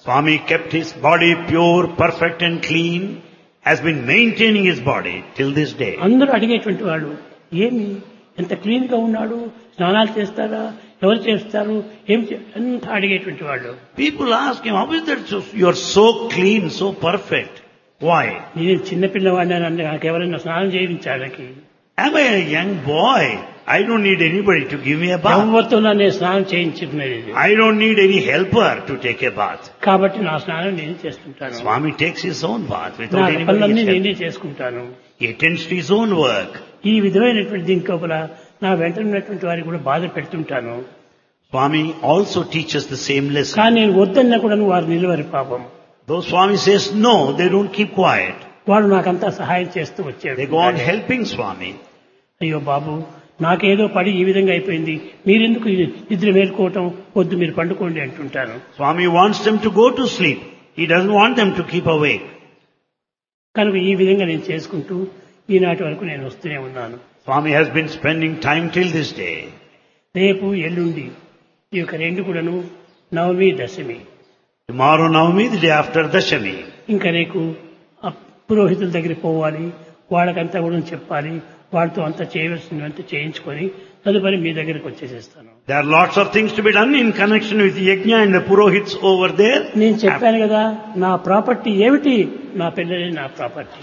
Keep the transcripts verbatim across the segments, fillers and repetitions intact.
Swami kept his body pure, perfect and clean, has been maintaining his body till this day. అందరూ అడిగేటువంటి వాడు ఏమి ఎంత clean గా ఉన్నాడు, స్నానాలు చేస్తారా, ఎవరు చేస్తారు, ఏం చే- అంత అడిగేటువంటి వాడు. People ask him, how is that so, you're so clean, so perfect? Why? నేను చిన్నపిల్లవాడిని అని నాకు ఎవరైనా స్నానం చేయించాలకి Am I a young boy? I don't need anybody to give me a bath. ఎవరితో నేను స్నానం చేయించుకునేది. I don't need any helper to take a bath. కాబట్టి నా స్నానం నేను చేస్తుంటాను. Swami takes his own bath నా without anybody పనులన్నీ help. నేనే చేసుకుంటాను. He attends to his own work. ఈ విధమైనటువంటి దీని లోపల నా వెంట ఉన్నటువంటి వారికి కూడా బాధ పెడుతుంటాను. Swami also teaches the same lesson. కానీ నేను వద్దన్నా కూడా వారు నిలవరు పాపం. Though Swami says no, they don't keep quiet. వాడు నాకంతా సహాయం చేస్తూ వచ్చాడు. They go on helping Swami. అయ్యో బాబు, నాకేదో పడి ఈ విధంగా అయిపోయింది, మీరెందుకు ఇది నిద్ర మేల్కోవటం, వద్దు మీరు పండుకోండి అంటుంటాను. Swami wants them to go to sleep. He doesn't want them to keep awake. కనుక ఈ విధంగా నేను చేసుకుంటూ ఈనాటి వరకు నేను వస్తూనే ఉన్నాను. Swami has been spending time till this day. రేపు ఎల్లుండి ఈ యొక్క రెండు కూడాను నవమి దశమి. Tomorrow Navami, the day after Dashami. ఇంకా రేపు ఆ పురోహితుల దగ్గరికి పోవాలి, వాళ్ళకంతా కూడా చెప్పాలి, వాళ్ళతో అంతా చేయవలసినంత చేయించుకొని తదుపరి మీ దగ్గరికి వచ్చేసేస్తాను. There are lots of things to be done in connection with Yajna and the Purohits over there. నేను చెప్పాను కదా, నా ప్రాపర్టీ ఏమిటి, నా పిల్లలే నా property.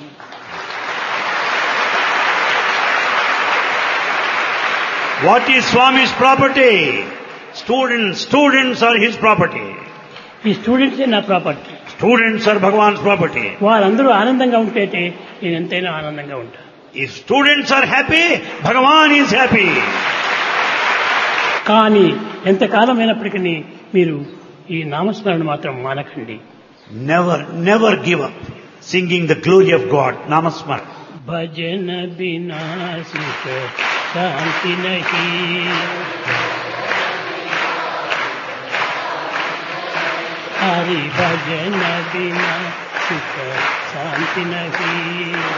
What is Swami's property? Students, students are his property. ఈ స్టూడెంట్సే నా property. Students are Bhagavan's property. వాళ్ళందరూ ఆనందంగా ఉంటే నేను ఎంతైనా ఆనందంగా ఉంటాను. If students are happy, Bhagavan is happy. కానీ ఎంతకాలం అయినప్పటికీ మీరు ఈ నామస్మరణ మాత్రం మానకండి. Never, never give up singing the glory of God. Namasmar. భజన బినా సుఖ శాంతి నహీ, హరి భజన బినా సుఖ శాంతి నహీ.